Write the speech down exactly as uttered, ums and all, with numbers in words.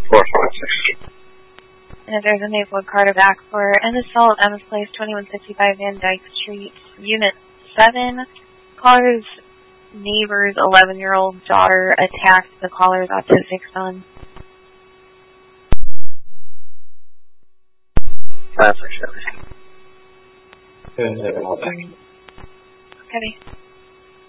four five six. And if there's a Maplewood card back for an assault at Emma's Place, twenty-one sixty-five Van Dyke Street, Unit seven. Caller's neighbor's eleven-year-old daughter attacked the caller's autistic son. Five six seven. Okay.